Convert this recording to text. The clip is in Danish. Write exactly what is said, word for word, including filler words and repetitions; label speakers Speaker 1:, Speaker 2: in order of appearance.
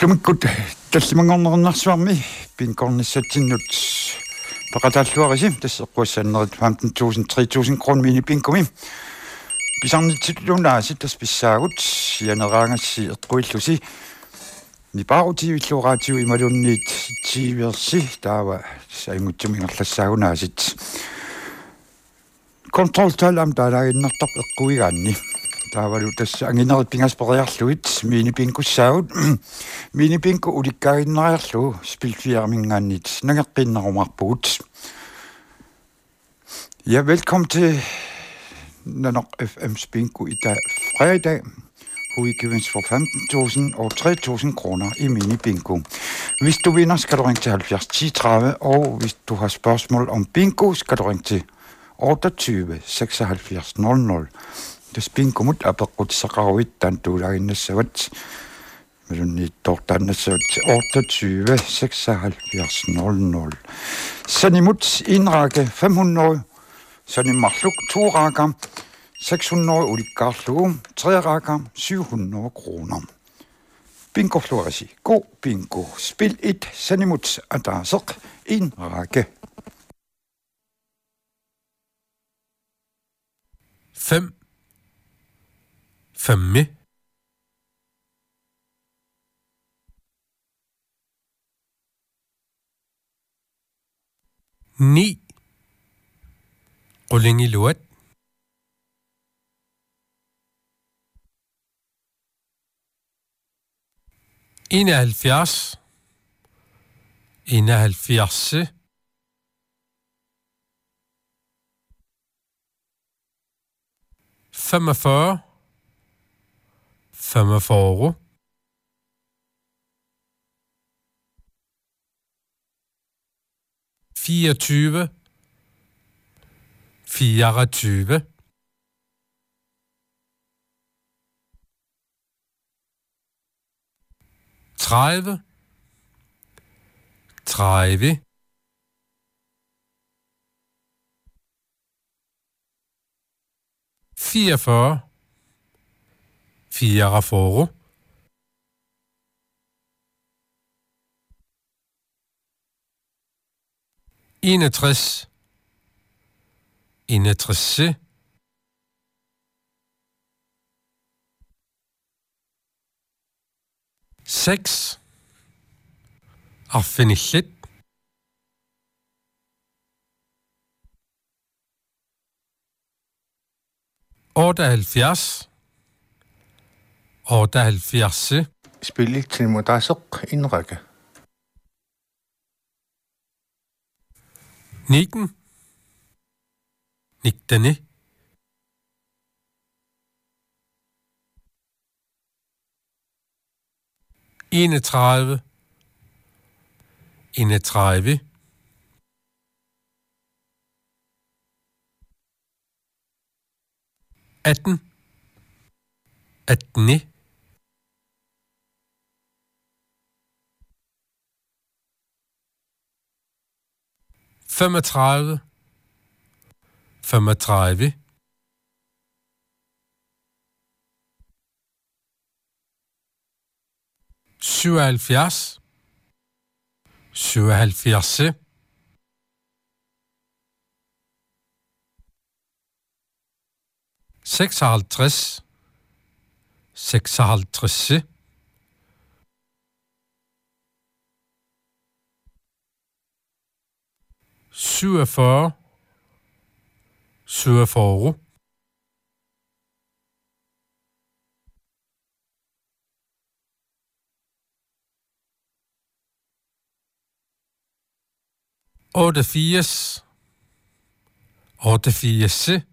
Speaker 1: Tlumikut tallimangornernersuarmi pinkornissatinnut paqatalluarisi tasseqquassannerit femten tusind tre tusind kroner mini pinkumi pisarnitsillunaasi taspissaagut janeraangassi eqquillusi nipaarutiivilluraatigu imalunniit tiiversi taava saimutsumingerlassaagunaasit kontroltalam taalaginnertarp eqquigaanni taavalu tassa anginerit pingasperiarluit mini pinkussaagut mini pinku ulikkaaginneriarlu spilfiarmingaannit nangeqqinnerumarpugut. Ja, velkommen til Nanok F M's Bingo i dag fredag. Hovedgevinst for femten tusind og tre tusind kroner i mini bingo. Hvis du vinder, skal du ringe til halvfjerds ti tredive, og hvis du har spørgsmål om bingo, skal du ringe til otteogtyve seksoghalvfjerds nul nul. Det bingo mot aperut saravit dan du der inde så vet. Men du need dortan så til otteogtyve seksoghalvfjerds nul nul. Sen imod indrække fem hundrede. Sen i mahluk to rækker seks hundrede ulikarlu, tre rækker syv hundrede kroner. Bingo floresi. God bingo. Spil et sen imod adasok en række.
Speaker 2: Fem. Femme. Ni. Rulling i luet. enoghalvfjerds. enoghalvfjerds. femogfyrre. femogfyrre. fireogtyve. fireogtyve. tredive. tredive. fireogfyrre. fireogfyrre. enogtres. enogtres. seks. Affinitligt. otteoghalvfjerds. otteoghalvfjerds.
Speaker 3: Spil til modasok en række.
Speaker 2: nitten. nittene. enogtredive. enogtredive. atten. attende. femogtredive. femogtredive. syvoghalvfjerds. syvoghalvfjerds. seksoghalvtreds. seksoghalvtreds. syvogfyrre. syvogfyrre. otteogfirs. otteogfirs.